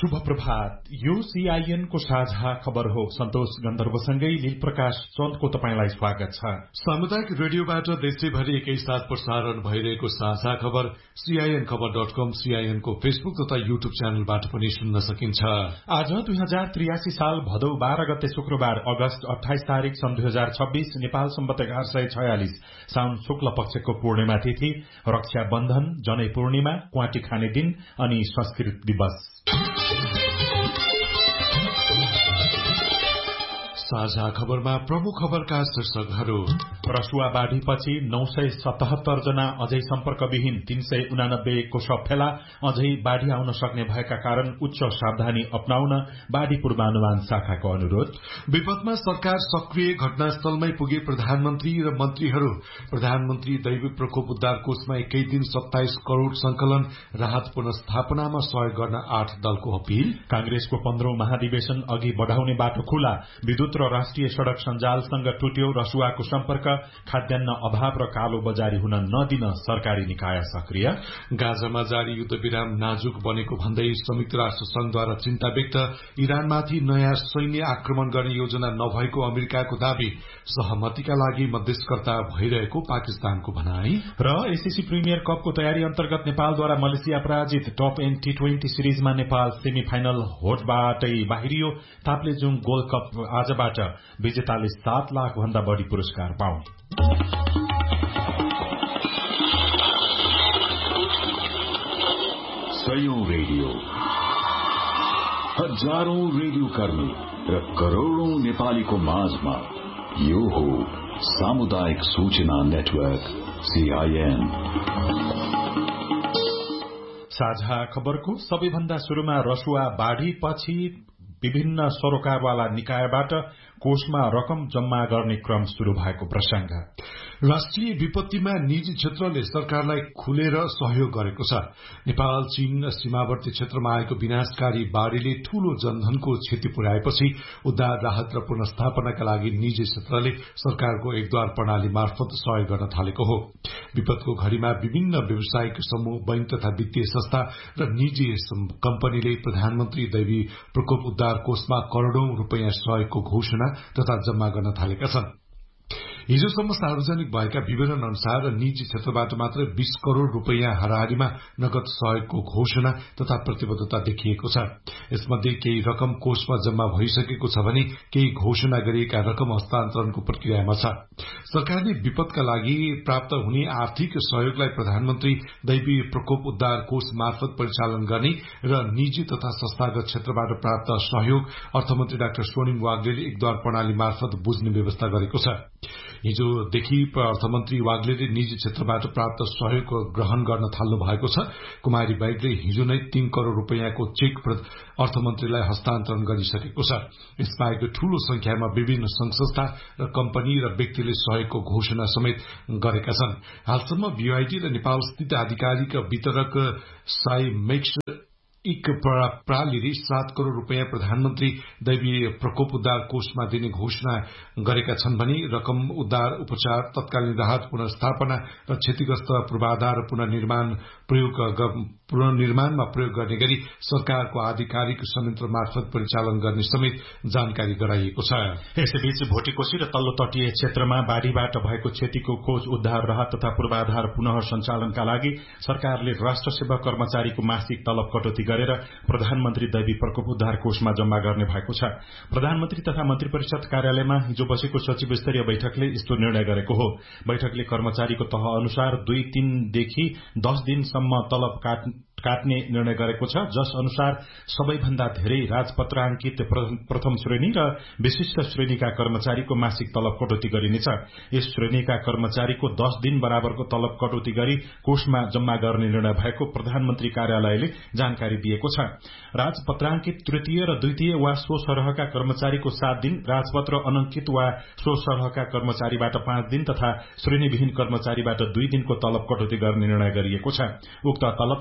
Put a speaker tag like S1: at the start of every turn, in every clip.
S1: शुभ प्रभात। यो सीआईएन को साझा खबर हो। सन्तोष गन्धर्वसँगै लीलप्रकाश चन्दको तपाईंलाई स्वागत छ।
S2: सामुदायिक रेडियोबाट देशैभरि एकैसाथ प्रसारण भइरहेको साझा खबर सीआईएन खबर.com, सीआईएन को फेसबुक तथा युट्युब च्यानलबाट पनि सुन्न सकिन्छ।
S1: आज 2083 साल भदौ 12 गते शुक्रबार, अगस्त 28 तारिक सन् 2026, नेपाल सम्वत 1146 साउन शुक्ल पक्षको पूर्णिमा तिथि, रक्षा बन्धन, जनै पूर्णिमा, क्वाटी खाने दिन अनि संस्कृत दिवस।
S2: साझा खबरमा प्रमुख खबरका शीर्षकहरू।
S1: रसुवा बाढ़ीपछि 977 जना अझै सम्पर्कविहीन, 389 को शव फेला। अझै बाढ़ी आउन सक्ने भएका कारण उच्च सावधानी अपनाउन बाढ़ी पूर्वानुमान शाखाको अनुरोध।
S2: विपदमा सरकार सक्रिय, घटनास्थलमै पुगे प्रधानमन्त्री र मन्त्रीहरू। प्रधानमन्त्री दैवी प्रकोप उद्धार कोषमा एकै दिन 27 करोड़ संकलन, राहत पुनस्थापनामा सहयोग गर्न 8 दलको अपील।
S1: कांग्रेसको 15औं महाधिवेशन अघि बढ़ाउने बाटो खुला। विद्युत र राष्ट्रिय सड़क सञ्जालसँग टुट्यो रसुवाको सम्पर्क। खाद्यान्न अभाव र कालो बजारी हुन नदिन सरकारी निकाय सक्रिय।
S2: गाजामा जारी युद्धविराम नाजुक बनेको भन्दै संयुक्त राष्ट्र संघद्वारा चिन्ता व्यक्त। इरानमाथि नयाँ सैन्य आक्रमण गर्ने योजना नभएको अमेरिकाको दावी। सहमतिका लागि मध्यस्थकर्ता भइरहेको पाकिस्तानको भनाई।
S1: र एसएससी प्रिमियर कपको तयारी अन्तर्गत नेपालद्वारा मलेसिया पराजित। Top and T20 सिरिजमा Nepal semi final होडबाटै बाहिरियो। Taplejung gold cup आजबाट विजेताले 7 लाख भन्दा बढ़ी पुरस्कार पाउने।
S3: सयौं रेडियो, हजारौं रेडियो कर्मी र करोड़ौं नेपालीको माझमा यो हो सामुदायिक सूचना नेटवर्क सीआईएन।
S1: साझा खबरको सबैभन्दा शुरूमा रसुवा बाढ़ीपछि विभिन्न सरोकारवाला निकायबाट कोषमा रकम जम्मा गर्ने क्रम शुरू भएको प्रसंग।
S2: राष्ट्रिय विपत्तिमा निजी क्षेत्रले सरकारलाई खुलेर सहयोग गरेको छ। नेपाल चीन सीमावर्ती क्षेत्रमा आएको विनाशकारी बाढ़ीले ठूलो जनधनको क्षति पुर्याएपछि उद्धार, राहत र पुनस्थापनाका लागि निजी क्षेत्रले सरकारको एकद्वार प्रणाली मार्फत सहयोग गर्न थालेको हो। विपदको घड़ीमा विभिन्न व्यावसायिक समूह, बैंक तथा वित्तीय संस्था र निजी कम्पनीले प्रधानमन्त्री दैवी प्रकोप उद्धार कोषमा करोड़ौं रूपियाँ सहयोगको घोषणा तथा जम्मा गर्न थालेका छन्। हिजोसम्म सार्वजनिक भएका विवरण अनुसार निजी क्षेत्रबाट मात्र 20 करोड़ रूपियाँ हाराहारीमा नगद सहयोगको घोषणा तथा प्रतिबद्धता देखिएको छ। यसमध्ये केही रकम कोषमा जम्मा भइसकेको छ भने केही घोषणा गरिएका रकम हस्तान्तरणको प्रक्रियामा छ। सरकारले विपदका लागि प्राप्त हुने आर्थिक सहयोगलाई प्रधानमन्त्री दैवी प्रकोप उद्धार कोष मार्फत परिचालन गर्ने र निजी तथा संस्थागत क्षेत्रबाट प्राप्त सहयोग अर्थमन्त्री डाक्टर स्वर्णिम वाग्लेले एकद्वार प्रणाली मार्फत बुझ्ने व्यवस्था गरेको छ। हिजोदेखि अर्थमन्त्री वाग्लेले निजी क्षेत्रबाट प्राप्त सहयोग ग्रहण गर्न थाल्नु भएको छ। कुमारी बाइकले हिजो नै 3 करोड़ रूपियाँको चेक अर्थमन्त्रीलाई हस्तान्तरण गरिसकेको छ। यसबाहेक ठूलो संख्यामा विभिन्न संघ संस्था र कम्पनी र व्यक्तिले सहयोगको घोषणा समेत गरेका छन्। हालसम्म बीआईडी र नेपाल स्थित आधिकारिक वितरक साइमेक्स प्रालीले 7 करोड़ रूपियाँ प्रधानमन्त्री दैवी प्रकोप उद्धार कोषमा दिने घोषणा गरेका छन् भने रकम उद्धार, उपचार, तत्कालीन राहत, पुनर्स्थापना र क्षतिग्रस्त पूर्वाधार पुनर्निर्माणमा प्रयोग गर्ने गरी सरकारको आधिकारिक संयन्त्र मार्फत परिचालन गर्ने समेत जानकारी गराइएको छ।
S1: यसैबीच भोटेकोशी र तल्लो तटीय क्षेत्रमा बाढ़ीबाट भएको क्षतिको खोज, उद्धार, राहत तथा पूर्वाधार पुनः सञ्चालनका लागि सरकारले राष्ट्र सेवा कर्मचारीको मासिक तलब कटौती गरेर प्रधानमन्त्री दैवी प्रकोप उद्धार कोषमा जम्मा गर्ने भएको छ। प्रधानमन्त्री तथा मन्त्री परिषद कार्यालयमा हिजो बसेको सचिव स्तरीय बैठकले यस्तो निर्णय गरेको हो। बैठकले कर्मचारीको तह अनुसार 2-3 देखि 10 दिनसम्म तलब काट्ने निर्णय गरेको छ, जस अनुसार सबैभन्दा धेरै राजपत्राङ्कित प्रथम श्रेणी र विशिष्ट श्रेणीका कर्मचारीको मासिक तलब कटौती गरिनेछ। यस श्रेणीका कर्मचारीको 10 दिन बराबरको तलब कटौती गरी कोषमा जम्मा गर्ने निर्णय भएको प्रधानमन्त्री कार्यालयले जानकारी दिएको छ। राजपत्राङ्कित तृतीय र द्वितीय वा सो सरहका कर्मचारीको 7 दिन, राजपत्र अनंकित वा सो सरहका कर्मचारीबाट 5 दिन तथा श्रेणीविहीन कर्मचारीबाट 2 दिनको तलब कटौती गर्ने निर्णय गरिएको छ। उक्त तलब कर्मचारी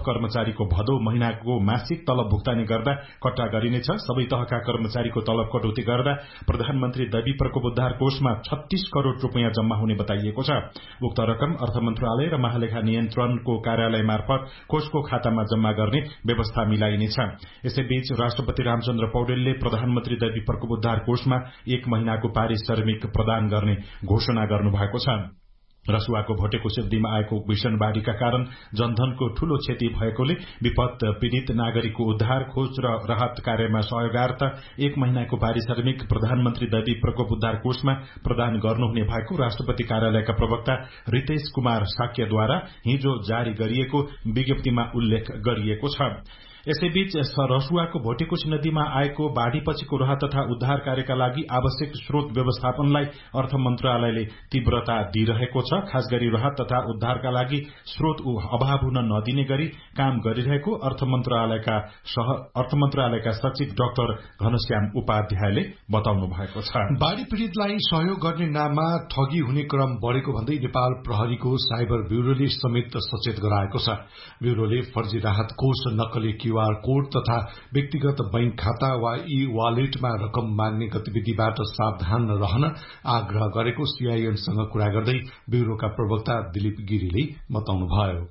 S1: कर्मचारीको भदौ महिनाको मासिक तलब भुक्तानी गर्दा कट्टा गरिनेछ। सबै तहका कर्मचारीको तलब कटौती गर्दा प्रधानमन्त्री दैवी प्रकोप उद्धार कोषमा 36 करोड़ रूपियाँ जम्मा हुने बताइएको छ। उक्त रकम अर्थ मन्त्रालय र महालेखा नियन्त्रणको कार्यालय मार्फत कोषको खातामा जम्मा गर्ने व्यवस्था मिलाइनेछ। यसैबीच राष्ट्रपति रामचन्द्र पौडेलले प्रधानमन्त्री दैवी प्रकोप उद्धार कोषमा 1 महिनाको पारिश्रमिक प्रदान गर्ने घोषणा गर्नुभएको छ। रसुवाको भोटेको सिद्धिमा आएको भीषण बाढ़ीका कारण जनधनको ठूलो क्षति भएकोले विपद पीड़ित नागरिकको उद्धार खोज र राहत कार्यमा सहयोगार्थ 1 महिनाको पारिश्रमिक प्रधानमन्त्री दैवी प्रकोप उद्धार कोषमा प्रदान गर्नुहुने भएको राष्ट्रपति कार्यालयका प्रवक्ता रितेश कुमार साक्यद्वारा हिजो जारी गरिएको विज्ञप्तिमा उल्लेख गरिएको छ। यसैबीच रसुवाको भोटेकोशी नदीमा आएको बाढ़ीपछिको राहत तथा उद्धार कार्यका लागि आवश्यक स्रोत व्यवस्थापनलाई अर्थ मन्त्रालयले तीव्रता दिइरहेको छ। खास गरी राहत तथा उद्धारका लागि स्रोत अभाव हुन नदिने गरी काम गरिरहेको अर्थ मन्त्रालयका सचिव डाक्टर घनश्याम उपाध्यायले बताउनु भएको छ।
S2: बाढ़ी पीड़ितलाई सहयोग गर्ने नाममा ठगी हुने क्रम बढ़ेको भन्दै नेपाल प्रहरीको साइबर ब्यूरोले समेत सचेत गराएको छ। ब्यूरोले फर्जी राहत कोष, नक्कली क्यूआर कोड तथा व्यक्तिगत बैंक खाता वा ई वालेटमा रकम माग्ने गतिविधिबाट सावधान रहन आग्रह गरेको सीआईएनसँग कुरा गर्दै ब्यूरोका प्रवक्ता दिलीप गिरीले बताउनुभयो।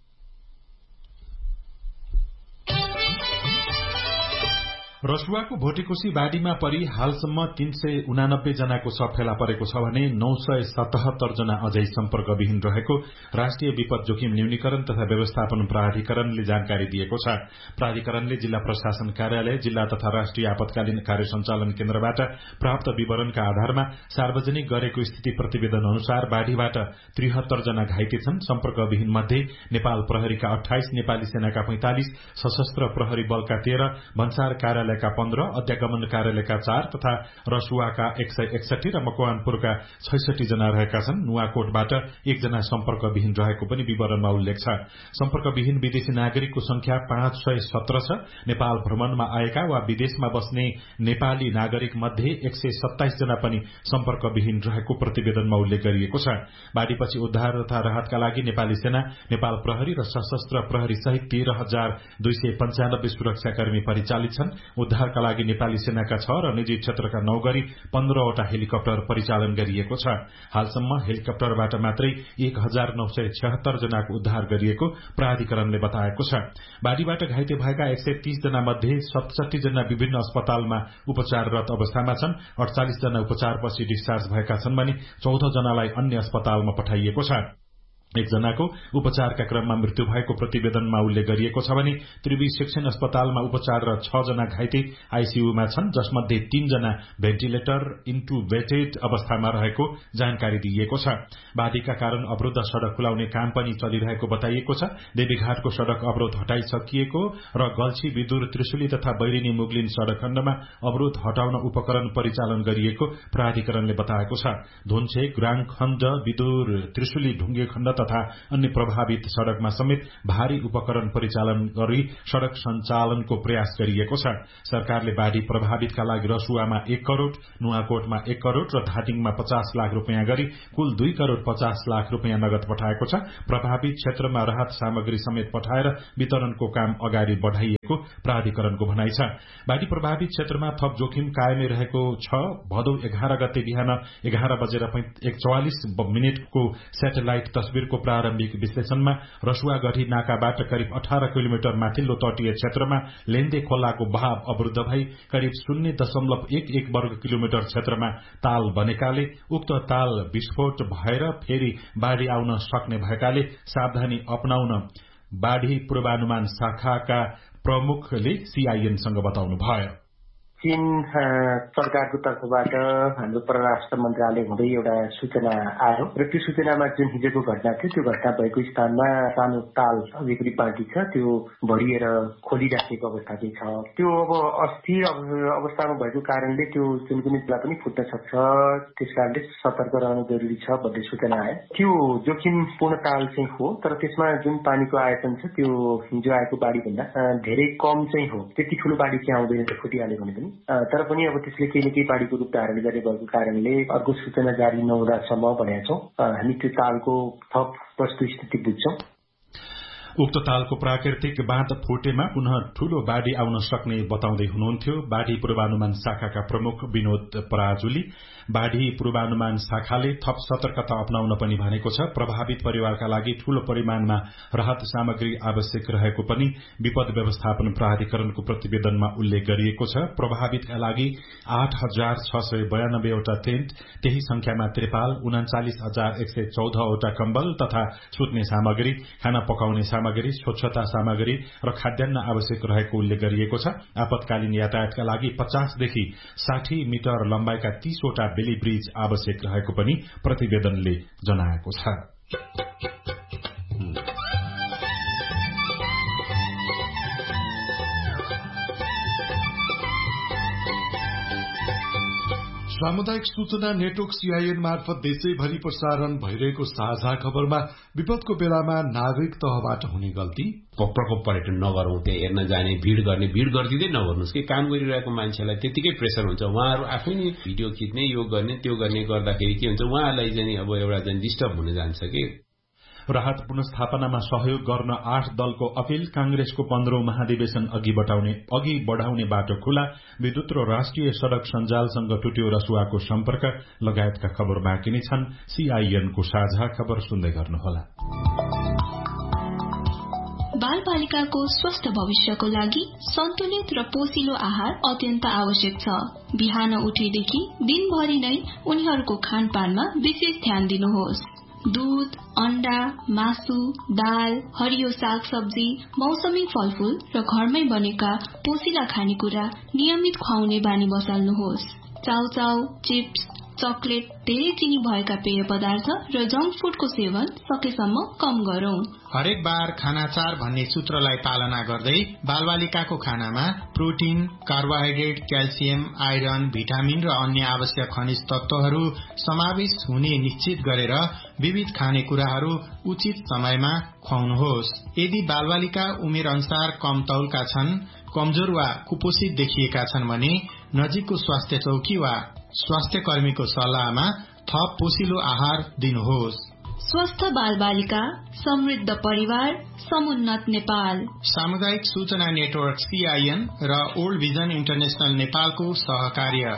S1: रसुवाको भोटेकोशी बाढ़ीमा परि हालसम्म 389 जनाको शव फेला परेको छ भने 977 जना अझै सम्पर्कविहीन रहेको राष्ट्रिय विपद जोखिम न्यूनीकरण तथा व्यवस्थापन प्राधिकरणले जानकारी दिएको छ। प्राधिकरणले जिल्ला प्रशासन कार्यालय, जिल्ला तथा राष्ट्रिय आपतकालीन कार्य सञ्चालन केन्द्रबाट प्राप्त विवरणका आधारमा सार्वजनिक गरेको स्थिति प्रतिवेदन अनुसार बाढ़ीबाट 73 जना घाइते छन्। सम्पर्कविहीन मध्ये नेपाल प्रहरीका 28, नेपाली सेनाका 45, सशस्त्र प्रहरी बलका 13, भन्सार कार्यालयका 15, अध्यागमन कार्यालयका 4 तथा रसुवाका 161 र मकवानपुरका 66 जना रहेका छन्। नुवाकोटबाट 1 जना सम्पर्कविहीन रहेको पनि विवरणमा उल्लेख छ। सम्पर्कविहीन विदेशी नागरिकको संख्या 517 छ। नेपाल भ्रमणमा आएका वा विदेशमा बस्ने नेपाली नागरिक मध्ये 127 जना पनि सम्पर्कविहीन रहेको प्रतिवेदनमा उल्लेख गरिएको छ। बाढ़ीपछि उद्धार तथा राहतका लागि नेपाली सेना, नेपाल प्रहरी र सशस्त्र प्रहरी सहित 13,295 सुरक्षाकर्मी परिचालित छन्। उद्धारका लागि नेपाली सेनाका 6 र निजी क्षेत्रका 9 गरी 15वटा हेलिकप्टर परिचालन गरिएको छ। हालसम्म हेलिकप्टरबाट मात्रै 1976 जनाको उद्धार गरिएको प्राधिकरणले बताएको छ। बाढ़ीबाट घाइते भएका 130 जना मध्ये 67 जना विभिन्न अस्पतालमा उपचाररत अवस्थामा छन्। 48 जना उपचारपछि डिस्चार्ज भएका छन् भने 14 जनालाई अन्य अस्पतालमा पठाइएको छ। 1 जनाको उपचारका क्रममा मृत्यु भएको प्रतिवेदनमा उल्लेख गरिएको छ भने त्रिवी शिक्षण अस्पतालमा उपचाररत 6 जना घाइते आईसीयूमा छन्, जसमध्ये 3 जना भेन्टिलेटर इन्टुबेटेड अवस्थामा रहेको जानकारी दिइएको छ। बाढ़ीका कारण अवरुद्ध सड़क खुलाउने काम पनि चलिरहेको बताइएको छ। देवीघाटको सड़क अवरोध हटाइसकिएको र गल्छी विदुर त्रिशुली तथा बैरिनी मुगलिन सड़क खण्डमा अवरोध हटाउन उपकरण परिचालन गरिएको प्राधिकरणले बताएको छ। धुन्छे, ग्राङ खण्ड, विदुर त्रिशुली ढुङ्गे खण्ड तथा अन्य प्रभावित सड़कमा समेत भारी उपकरण परिचालन गरी सड़क सञ्चालनको प्रयास गरिएको छ। सरकारले बाढ़ी प्रभावितका लागि रसुवामा 1 करोड़, नुवाकोटमा 1 करोड़ र धादिङमा 50 लाख रूपियाँ गरी कुल 2 करोड़ 50 लाख रूपियाँ नगद पठाएको छ। प्रभावित क्षेत्रमा राहत सामग्री समेत पठाएर वितरणको काम अगाडि बढ़ाइएको प्राधिकरणको भनाइ छ। बाढ़ी प्रभावित क्षेत्रमा थप जोखिम कायमै रहेको छ। भदौ 11 गते बिहान 11:44 को सेटेलाइट तस्विरको प्रारम्भिक विश्लेषणमा रसुवागढ़ी नाकाबाट करिब 18 किलोमिटर माथिल्लो तटीय क्षेत्रमा लेन्दे खोलाको बहाव अवरुद्ध भई करिब 0.11 वर्ग किलोमिटर क्षेत्रमा ताल बनेकाले उक्त ताल विस्फोट भएर फेरि बाढ़ी आउन सक्ने भएकाले सावधानी अपनाउन बाढ़ी पूर्वानुमान शाखाका प्रमुखले सीआईएनसँग बताउनुभयो।
S4: चीन सरकारको तर्फबाट हाम्रो परराष्ट्र मन्त्रालय हुँदै एउटा सूचना आयो र त्यो सूचनामा जुन हिजोको घटना थियो त्यो घटना भएको स्थानमा सानो ताल अघिपट्टि पार्टी छ, त्यो भरिएर खोलिराखेको अवस्था चाहिँ छ। त्यो अब अस्थिर अवस्थामा भएको कारणले त्यो जुन कुनै बेला पनि फुट्न सक्छ, त्यस कारणले सतर्क रहनु जरुरी छ भन्ने सूचना आयो। त्यो जोखिमपूर्ण ताल चाहिँ हो, तर त्यसमा जुन पानीको आयतन छ त्यो हिजो आएको बाढीभन्दा धेरै कम चाहिँ हो। त्यति ठुलो बाढी चाहिँ आउँदैन फुटिहाल्यो भने पनि, तर पनि अब त्यसले केही न केही बाढीको रूप धारण गर्ने भएको कारणले अर्को सूचना जारी नहुँदासम्म भनेका छौँ हामी त्यो तालको थप वस्तुस्थिति बुझ्छौँ।
S1: उक्त तालको प्राकृतिक बाँध फुटेमा पुनः ठूलो बाढ़ी आउन सक्ने बताउँदै हुनुहुन्थ्यो बाढ़ी पूर्वानुमान शाखाका प्रमुख विनोद पराजुली। बाढ़ी पूर्वानुमान शाखाले थप सतर्कता अपनाउन पनि भनेको छ। प्रभावित परिवारका लागि ठूलो परिमाणमा राहत सामग्री आवश्यक रहेको पनि विपद व्यवस्थापन प्राधिकरणको प्रतिवेदनमा उल्लेख गरिएको छ। प्रभावितका लागि 8,692 वटा टेन्ट, त्यही संख्यामा त्रिपाल, 39,114 वटा कम्बल तथा सुत्ने सामग्री, खाना पकाउने सामग्री, स्वच्छता सामग्री र खाद्यान्न आवश्यक रहेको उल्लेख गरिएको छ। आपतकालीन यातायातका लागि 50 देखि 60 मिटर लम्बाइका 30 वटा बेली ब्रिज आवश्यक रहेको पनि प्रतिवेदनले जनाएको छ।
S2: सामुदायिक सूचना नेटवर्क सीआईएन मार्फत देशैभरि प्रसारण भइरहेको साझा खबरमा विपदको बेलामा नागरिक तहबाट हुने गल्ती,
S5: प्रकोप पर्यटन नगरौं, त्यहाँ हेर्न जाने, भीड़ गरिदिँदै नगर्नुहोस् कि काम गरिरहेको मान्छेलाई त्यतिकै प्रेसर हुन्छ। उहाँहरू आफै नै भिडियो खिच्ने, यो गर्ने त्यो गर्ने गर्दाखेरि के हुन्छ, उहाँलाई चाहिँ अब एउटा चाहिँ डिस्टर्ब हुन जान्छ कि।
S1: राहत पुनस्थापनामा सहयोग गर्न 8 दलको अपील, कांग्रेसको 15औं महाधिवेशन अघि बढ़ाउने बाटो खुला, विद्युत र राष्ट्रिय सड़क सञ्जालसँग टुट्यो रसुवाको सम्पर्क लगायतका खबर बाँकी नै छन्। सीआईएनको साझा खबर सुन्दै गर्नुहोला।
S6: बालबालिकाको स्वस्थ भविष्यको लागि सन्तुलित र पोषिलो आहार अत्यन्त आवश्यक छ। बिहान उठेदेखि दिनभरि नै उनीहरूको खानपानमा विशेष ध्यान दिनुहोस्। दूध, अण्डा, मासु, दाल, हरियो साग सब्जी, मौसमी फलफूल र घरमै बनेका पोषिला खानेकुरा नियमित खुवाउने बानी बसाल्नुहोस्। चाउचाउ, चिप्स, चकलेट, धेरै चिनी भएका पेय पदार्थ र जंक फूडको सेवन सकेसम्म कम गरौं।
S7: हरेक बार खानाचार भन्ने सूत्रलाई पालना गर्दै बालबालिकाको खानामा protein, carbohydrate, calcium, iron, vitamin र अन्य आवश्यक खनिज तत्वहरू समावेश हुने निश्चित गरेर विविध खानेकुराहरू उचित समयमा खुवाउनुहोस्। यदि बालबालिका उमेर अनुसार कम तौलका छन्, कमजोर वा कुपोषित देखिएका छन् भने नजिकको स्वास्थ्य चौकी वा स्वास्थ्य कर्मीको सल्लाहमा थप पोषिलो आहार दिनुहोस्।
S6: स्वस्थ बालबालिका, समृद्ध परिवार, समुन्नत नेपाल।
S7: सामुदायिक सूचना नेटवर्क सीआईएन र ओल्ड भिजन इन्टरनेशनल नेपालको सहकार्य।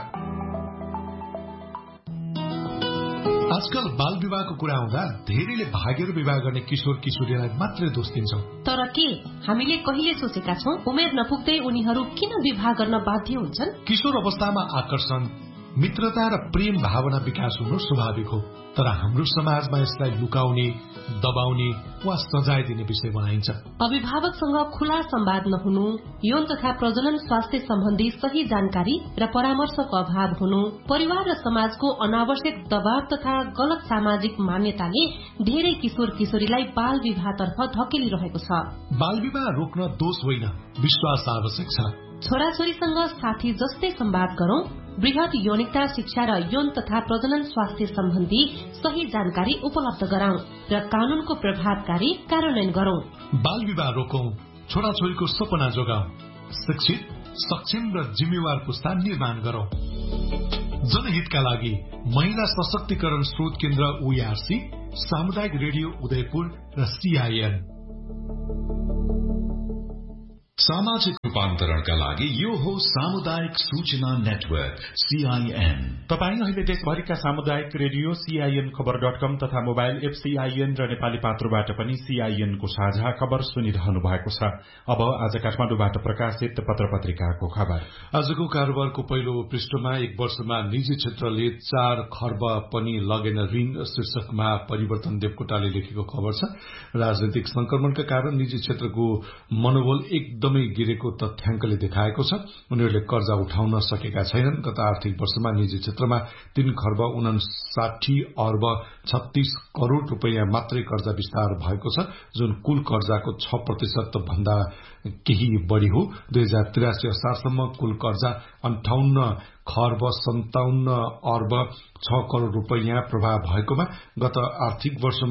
S2: आजकल बाल विवाहको कुरा आउँदा धेरैले भागेर विवाह गर्ने किशोर किशोरीलाई मात्रै दोष दिन्छौं।
S8: तर के हामीले कहिले सोचेका छौं उमेर नपुग्दै उनीहरू किन विवाह गर्न बाध्य हुन्छन्?
S2: किशोर अवस्थामा आकर्षण, मित्रता र प्रेम भावना विकास हुनु स्वाभाविक हो, तर हाम्रो समाजमा यसलाई लुकाउने, दबाउने वा सजाय दिने विषय बनाइन्छ।
S8: अभिभावकसँग खुला संवाद नहुनु, यौन तथा प्रजनन स्वास्थ्य सम्बन्धी सही जानकारी र परामर्शको अभाव हुनु, परिवार र समाजको अनावश्यक दबाव तथा गलत सामाजिक मान्यताले धेरै किशोर किशोरीलाई बाल विवाहतर्फ धकेलिरहेको छ।
S2: बाल विवाह रोक्न दोष होइन, विश्वास आवश्यक छ।
S8: छोराछोरीसँग साथी जस्तै संवाद गरौं, वृहत यौनिकता शिक्षा र यौन तथा प्रजनन स्वास्थ्य सम्बन्धी सही जानकारी उपलब्ध गराउँ र कानूनको प्रभावकारी कार्यान्वयन गरौं।
S2: बाल विवाह रोकौं, छोराछोरीको सपना जोगाउँ, शिक्षित, सक्षम र जिम्मेवार पुस्ता निर्माण गरौं। जनहितका लागि महिला सशक्तिकरण स्रोत केन्द्र ओआरसी, सामुदायिक रेडियो उदयपुर र सीआईएन।
S3: सामाजिक रूपान्तरणका लागि यो हो सामुदायिक सूचना नेटवर्क सीआईएन।
S1: तपाईं अहिले देशभरिका सामुदायिक रेडियो सीआईएन खबर.com तथा मोबाइल एप सीआईएन र नेपाली पात्रोबाट पनि सीआईएनको साझा खबर सुनिरहनु भएको छ। अब आज काठमाडौँबाट प्रकाशित पत्र पत्रिकाको खबर।
S2: आजको कारोबारको पहिलो पृष्ठमा 1 वर्षमा निजी क्षेत्रले 4 खर्ब पनि लगेन ऋण शीर्षकमा परिवर्तन देवकोटाले लेखेको खबर छ। राजनैतिक संक्रमणका कारण निजी क्षेत्रको मनोबल एकदमै गिरेको तथ्याङ्कले देखाएको छ। उनीहरूले कर्जा उठाउन सकेका छैनन्। गत आर्थिक वर्षमा निजी क्षेत्रमा 3 खर्ब 59 अर्ब 36 करोड़ रूपैयाँ मात्रै कर्जा विस्तार भएको छ, जुन कुल कर्जाको 6% भन्दा केही बढ़ी हो। 2083 असारसम्म कुल कर्जा 58 खर्ब 57 अर्ब 6 करोड़ रूपैयाँ प्रभाव भएकोमा गत आर्थिक वर्षमा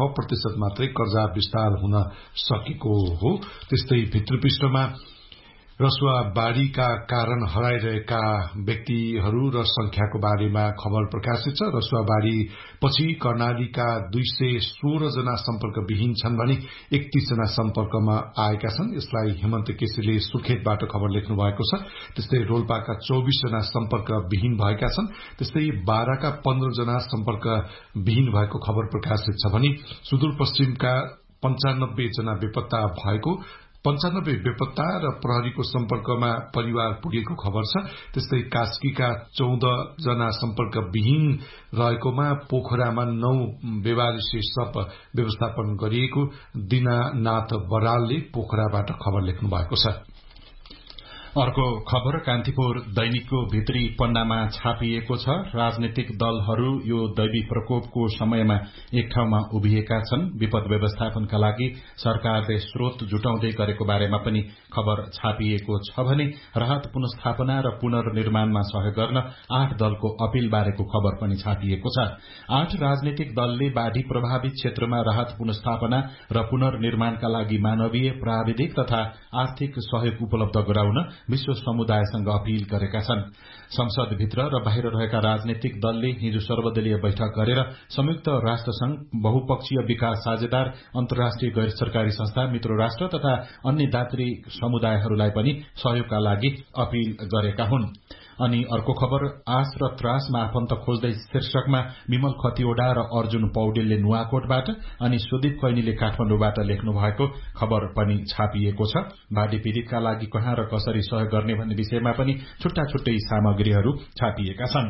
S2: 6.5% मात्रै कर्जा विस्तार हुन सकेको हो। त्यस्तै भित्र पृष्ठमा रसुवा बाढ़ीका कारण हराइरहेका व्यक्तिहरू र संख्याको बारेमा खबर प्रकाशित छ। रसुवा बाढ़ी पछि कर्णालीका 216 जना सम्पर्कविहीन छन् भने 31 जना सम्पर्कमा आएका छन्। यसलाई हेमन्त केसीले सुर्खेतबाट खबर लेख्नु भएको छ। त्यस्तै रोल्पाका 24 जना सम्पर्कविहीन भएका छन्। त्यस्तै बाराका 15 जना सम्पर्कविहीन भएको खबर प्रकाशित छ भने सुदूरपश्चिमका 95 जना बेपत्ता भएको 95 बेपत्ता र प्रहरीको सम्पर्कमा परिवार पुगेको खबर छ। त्यस्तै कास्कीका 14 जना सम्पर्कविहीन रहेकोमा पोखरामा 9 बेवारिसे शव व्यवस्थापन गरिएको दिनानाथ बरालले पोखराबाट खबर लेख्नु भएको छ।
S1: अर्को खबर कान्तिपुर दैनिकको भित्री पन्नामा छापिएको छ। राजनीतिक दलहरू यो दैवी प्रकोपको समयमा एक ठाउँमा उभिएका छन्। विपद व्यवस्थापनका लागि सरकारले स्रोत जुटाउँदै गरेको बारेमा पनि खबर छापिएको छ भने राहत पुनर्स्थापना र पुनर्निर्माणमा सहयोग गर्न 8 दलको अपील बारेको खबर पनि छापिएको छ। 8 राजनीतिक दलले बाढ़ी प्रभावित क्षेत्रमा राहत पुनर्स्थापना र पुनर्निर्माणका लागि मानवीय, प्राविधिक तथा आर्थिक सहयोग उपलब्ध गराउन विश्व समुदायसँग अपील गरेका छन्। संसदभित्र र बाहिर रहेका राजनीतिक दलले हिजो सर्वदलीय बैठक गरेर संयुक्त राष्ट्रसंघ, बहुपक्षीय विकास साझेदार, अन्तर्राष्ट्रिय गैर सरकारी संस्था, मित्र राष्ट्र तथा अन्य दात्री समुदायहरूलाई पनि सहयोगका लागि अपील गरेका हुन्। अनि अर्को खबर आश र त्रासमा आफन्त खोज्दै शीर्षकमा विमल खतिवडा र अर्जुन पौडेलले नुवाकोटबाट अनि सुदीप कैनीले काठमाडौँबाट लेख्नु भएको खबर पनि छापिएको छ। बाढ़ी पीड़ितका लागि कहाँ र कसरी सहयोग गर्ने भन्ने विषयमा पनि छुट्टा छुट्टै सामग्रीहरू छापिएका छन्।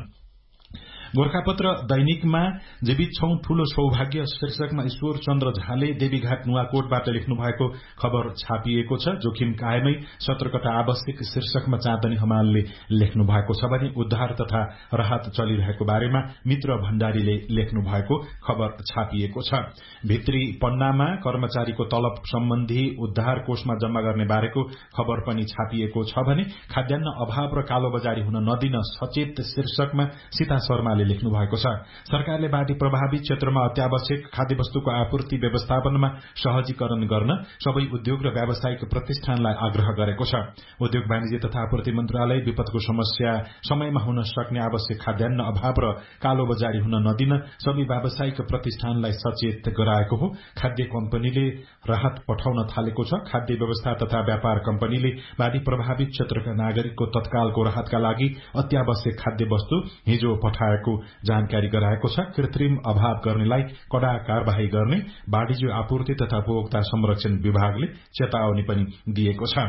S1: गोर्खापत्र दैनिकमा जीवित छौं ठूलो सौभाग्य शीर्षकमा ईश्वर चन्द्र झाले देवीघाट नुवाकोटबाट लेख्नु भएको खबर छापिएको छ। जोखिम कायमै सतर्कता आवश्यक शीर्षकमा चाँदनी हमालले लेख्नु भएको छ भने उद्धार तथा राहत चलिरहेको बारेमा मित्र भण्डारीले लेख्नु भएको खबर छापिएको छ। भित्री पन्नामा कर्मचारीको तलब सम्बन्धी उद्धार कोषमा जम्मा गर्ने बारेको खबर पनि छापिएको छ भने खाद्यान्न अभाव र कालोबजारी हुन नदिन सचेत शीर्षकमा सीता शर्मा लेख्नु भएको छ। सरकारले बाढ़ी प्रभावित क्षेत्रमा अत्यावश्यक खाद्यवस्तुको आपूर्ति व्यवस्थापनमा सहजीकरण गर्न सबै उद्योग र व्यावसायिक प्रतिष्ठानलाई आग्रह गरेको छ। उद्योग वाणिज्य तथा आपूर्ति मन्त्रालय विपदको समस्या समयमा हुन सक्ने आवश्यक खाद्यान्न अभाव र कालोबजारी हुन नदिन सबै व्यावसायिक प्रतिष्ठानलाई सचेत गराएको हो। खाद्य कम्पनीले राहत पठाउन थालेको छ। खाद्य व्यवस्था तथा व्यापार कम्पनीले बाढ़ी प्रभावित क्षेत्रका नागरिकको तत्कालको राहतका लागि अत्यावश्यक खाद्य वस्तु हिजो पठाएको जानकारी गराएको छ। कृत्रिम अभाव गर्नेलाई कड़ा कार्यवाही गर्ने वाणिज्य आपूर्ति तथा उपभोक्ता संरक्षण विभागले चेतावनी पनि दिएको छ।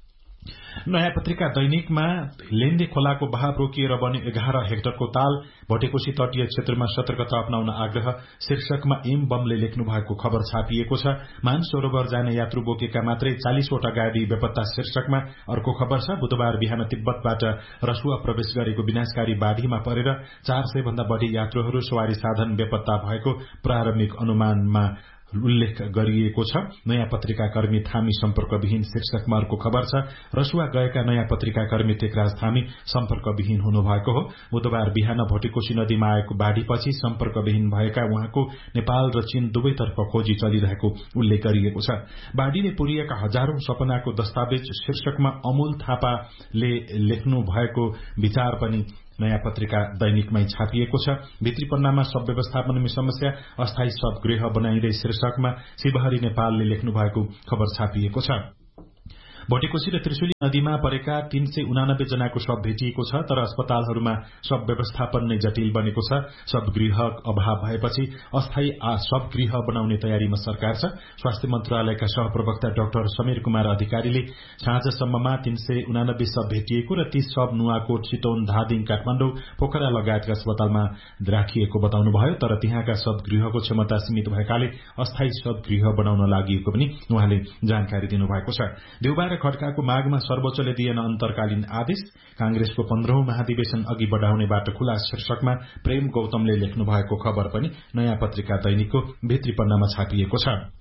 S1: नयाँ पत्रिका दैनिकमा लेन्दे खोलाको बहाव रोकिएर बन्यो 11 हेक्टरको ताल, भटेकोशी तटीय क्षेत्रमा सतर्कता अपनाउन आग्रह शीर्षकमा एम बमले लेख्नु भएको खबर छापिएको छ। मानसरोवर जाने यात्रु बोकेका मात्रै 40 वटा गाडी बेपत्ता शीर्षकमा अर्को खबर छ। बुधबार बिहान तिब्बतबाट रसुवा प्रवेश गरेको विनाशकारी बाढ़ीमा परेर 400 भन्दा बढ़ी यात्रुहरू सवारी साधन बेपत्ता भएको प्रारम्भिक अनुमानमा उल्लेख गरिएको छ। नयाँ पत्रिका कर्मी थामी सम्पर्कविहीन शीर्षकमा अर्को खबर छ। रसुवा गएका नयाँ पत्रिका कर्मी टेकराज थामी सम्पर्कविहीन हुनुभएको हो। बुधबार बिहान भटेकोशी नदीमा आएको बाढ़ीपछि सम्पर्कविहीन भएका उहाँको नेपाल र चीन दुवैतर्फ खोजी चलिरहेको उल्लेख गरिएको छ। बाढ़ीले पुरिएका हजारौं सपनाको दस्तावेज शीर्षकमा अमूल थापाले लेख्नु भएको विचार पनि नयाँ पत्रिका दैनिकमै छापिएको छ। भित्री पन्नामा सब व्यवस्थापनमा समस्या, अस्थायी सब गृह बनाइँदै शीर्षकमा शिवहरी नेपालले लेख्नु भएको खबर छापिएको छ। भटेकोशी र त्रिशुली नदीमा परेका 389 जनाको शव भेटिएको छ, तर अस्पतालहरूमा शव व्यवस्थापन नै जटिल बनेको छ। शव गृह अभाव भएपछि अस्थायी शव गृह बनाउने तयारीमा सरकार छ। स्वास्थ्य मन्त्रालयका सहप्रवक्ता डाक्टर समीर कुमार अधिकारीले साँझसम्ममा 389 शव भेटिएको र 30 शव नुवाकोट, चितवन, धादिङ, काठमाडौँ, पोखरा लगायतका अस्पतालमा राखिएको बताउनुभयो। तर त्यहाँका शव गृहको क्षमता सीमित भएकाले अस्थायी शव गृह बनाउन लागि पनि उहाँले जानकारी दिनुभएको छ। देउबा र खड्काको मागमा सर्वोच्चले दिएन अन्तर्कालीन आदेश, कांग्रेसको 15औं महाधिवेशन अघि बढ़ाउने बाटो खुला शीर्षकमा प्रेम गौतमले लेख्नु भएको खबर पनि नयाँ पत्रिका दैनिकको भित्री पन्नामा छापिएको छ।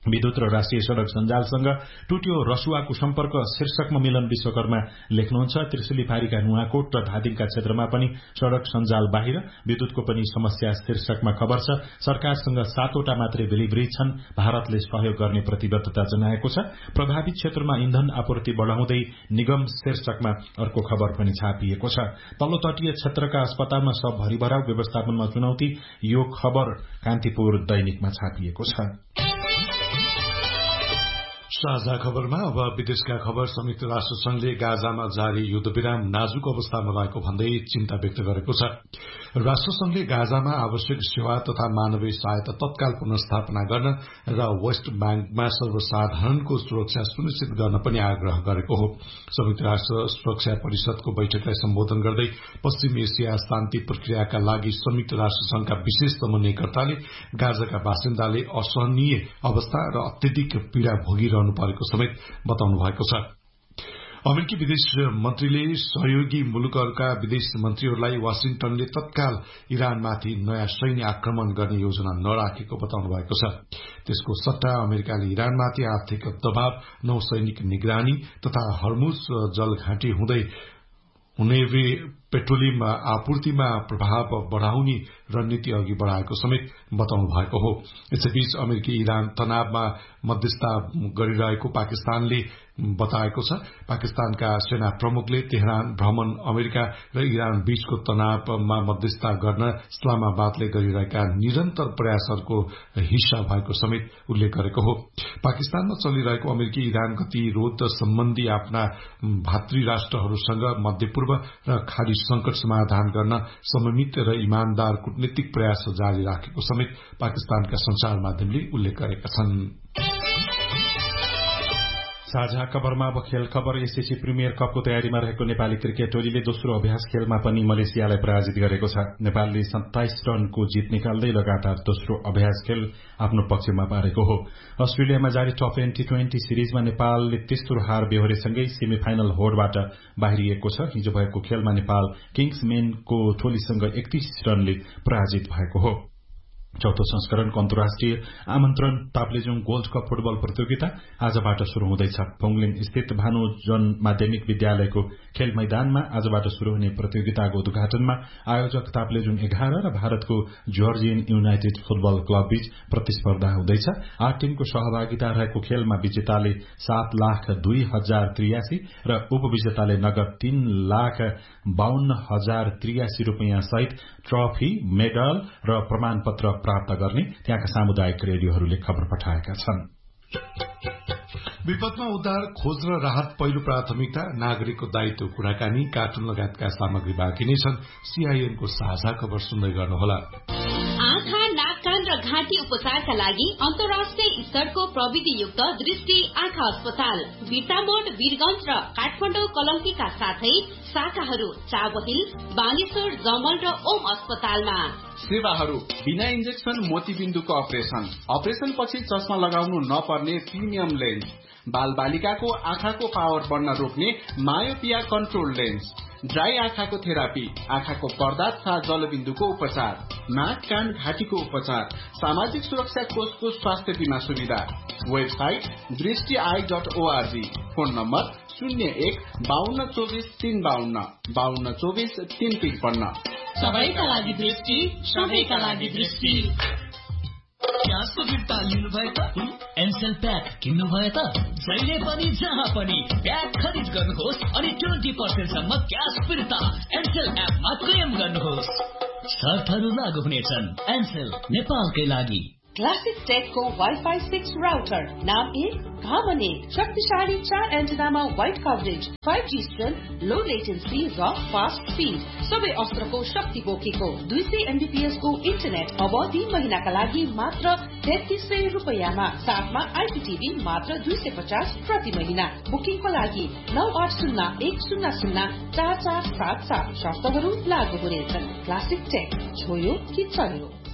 S1: विद्युत र राष्ट्रिय सड़क सञ्जालसँग टुट्यो रसुवाको सम्पर्क शीर्षकमा मिलन विश्वकर्मा लेख्नुहुन्छ। त्रिशुली फारीका नुवाकोट र धादिङका क्षेत्रमा पनि सड़क सञ्जाल बाहिर, विद्युतको पनि समस्या शीर्षकमा खबर छ। सरकारसँग 7वटा मात्रै भेलिब्रिज छन्, भारतले सहयोग गर्ने प्रतिबद्धता जनाएको छ। प्रभावित क्षेत्रमा इन्धन आपूर्ति बढ़ाउँदै निगम शीर्षकमा अर्को खबर पनि छापिएको छ। तल्लो तटीय क्षेत्रका अस्पतालमा शव भरिभराउ, व्यवस्थापनमा चुनौती, यो खबर कान्तिपुर दैनिकमा छापिएको छ।
S2: साझा खबरमा अब विदेशका खबर। संयुक्त राष्ट्र संघले गाजामा जारी युद्धविराम नाजुक अवस्थामा रहेको भन्दै चिन्ता व्यक्त गरेको छ। राष्ट्र संघले गाजामा आवश्यक सेवा तथा मानवीय सहायता तत्काल पुनर्स्थापना गर्न र वेस्ट ब्याङ्कमा सर्वसाधारणको सुरक्षा सुनिश्चित गर्न पनि आग्रह गरेको हो। संयुक्त राष्ट्र सुरक्षा परिषदको बैठकलाई सम्बोधन गर्दै पश्चिम एसिया शान्ति प्रक्रियाका लागि संयुक्त राष्ट्र संघका विशेष समन्वयकर्ताले गाजाका बासिन्दाले असहनीय अवस्था र अत्यधिक पीड़ा भोगिरहनु परेको समेत बताउनु भएको छ। अमेरिकी विदेश मन्त्रीले सहयोगी मुलुकहरूका विदेश मन्त्रीहरूलाई वाशिंगटनले तत्काल इरानमाथि नयाँ सैन्य आक्रमण गर्ने योजना नराखेको बताउनु भएको छ। त्यसको सट्टा अमेरिकाले इरानमाथि आर्थिक दबाव, नौसैनिक निगरानी तथा हर्मुज जलघाटी हुँदै हुने पेट्रोलियम आपूर्तिमा प्रभाव बढ़ाउने रणनीति अघि बढ़ाएको समेत बताउनु भएको हो। यसैबीच अमेरिकी इरान तनावमा मध्यस्थता गरिरहेको पाकिस्तानले बताएको छ। पाकिस्तानका सेना प्रमुखले तेहरान भ्रमण अमेरिका र इरान बीचको तनावमा मध्यस्थता गर्न इस्लामाबादले गरिरहेका निरन्तर प्रयासहरूको हिस्सा भएको समेत उल्लेख गरेको हो। पाकिस्तानमा चलिरहेको अमेरिकी इरान गतिरोध सम्बन्धी आफ्ना भातृ राष्ट्रहरूसँग मध्यपूर्व र खाडी संकट समाधान गर्न समन्वित र इमानदार कूटनीतिक प्रयास जारी राखेको समेत पाकिस्तानका संचार माध्यमले उल्लेख गरेका छन्।
S1: साझा खबरमा अब खेल खबर। एसएससी प्रिमियर कपको तयारीमा रहेको नेपाली क्रिकेट टोलीले दोस्रो अभ्यास खेलमा पनि मलेसियालाई पराजित गरेको छ। नेपालले 27 रनको जित निकाल्दै लगातार दोस्रो अभ्यास खेल आफ्नो पक्षमा पारेको हो। अस्ट्रेलियामा जारी टप 20 सिरिजमा नेपालले तेस्रो हार बेहोरेसँगै सेमी फाइनल होडबाट बाहिरिएको छ। हिजो भएको खेलमा नेपाल किङ्समेनको टोलीसँग 31 रनले पराजित भएको हो। चौथो संस्करणको अन्तर्राष्ट्रिय आमन्त्रण ताप्लेजुङ गोल्ड कप फुटबल प्रतियोगिता आजबाट शुरू हुँदैछ। पोङलिङ स्थित भानुजन माध्यमिक विद्यालयको खेल मैदानमा आजबाट शुरू हुने प्रतियोगिताको उद्घाटनमा आयोजक ताप्लेजुङ 11 र भारतको जर्जियन युनाइटेड फुटबल क्लब बीच प्रतिस्पर्धा हुँदैछ। 8 टीमको सहभागिता रहेको खेलमा विजेताले 7,02,083 र उपविजेताले नगद 3,52,083 रूपियाँ सहित ट्रफी, मेडल र प्रमाणपत्र प्राप्त गर्ने त्यहाँका सामुदायिक रेडियोहरूले खबर पठाएका छन्।
S2: विपदमा उद्धार, खोज र राहत पहिलो प्राथमिकता, नागरिकको दायित्व, कुराकानी, कार्टुन लगायतका सामग्री बाँकी नै छन्। सीआईएनको साझा खबर सुन्दै गर्नुहोला।
S9: आँखा, नाक, कान र घाँटी उपचारका लागि अन्तर्राष्ट्रिय स्तरको प्रविधियुक्त दृष्टि आँखा अस्पताल बिर्तामोड, वीरगंज र काठमाडौँ कलङ्कीका साथै शाखाहरू चाबहिल, बानेश्वर, जमल र ओम अस्पतालमा।
S10: सेवाहरू बिना इन्जेक्सन मोतीबिन्दुको अपरेशन पछि चस्मा लगाउनु नपर्ने प्रिमियम लेन्स, बाल बालिकाको आँखाको पावर बढ्न रोक्ने मायोपिया कन्ट्रोल लेन्स, ड्राई आँखाको थेरापी, आँखाको पर्दा तथा जलबिन्दुको उपचार, नाक, कान, घाँटीको उपचार, सामाजिक सुरक्षा कोषको स्वास्थ्य बीमा सुविधा। वेबसाइट दृष्टिआई.org। Phone number 01-5224-352 5224-353।
S9: सबैका लागि दृष्टि, सबैका लागि दृष्टि।
S11: ग्यासको फिर्ता लिनुभयो त, एनसेल प्याक किन्नुभयो त, जहिले पनि जहाँ पनि प्याक खरिद गर्नुहोस् अनि 20% सम्म ग्यास फिर्ता एनसेल एपमा क्लेम गर्नुहोस्। शर्तहरू लागू हुनेछन्। एनसेल नेपालकै लागि।
S12: क्लासिक टेकको वाइफाई 6 राउटर, नाम 1, काम 1, शक्तिशाली 4 एन्टेनामा वाइड कभरेज, 5G स्ट्रेन्थ, लो लेटेन्सी र फास्ट स्पिड, सबै अस्त्रको शक्ति बोकेको 200 MBPS को इन्टरनेट अब 3 महिनाका लागि मात्र 3300 रुपियाँमा, साथमा आइपीटीभी मात्र 250 प्रति महिना। बुकिङको लागि 9801004477। शर्तहरू लागू हुनेछन्। क्लासिक टेक, छोयो कि चल्यो।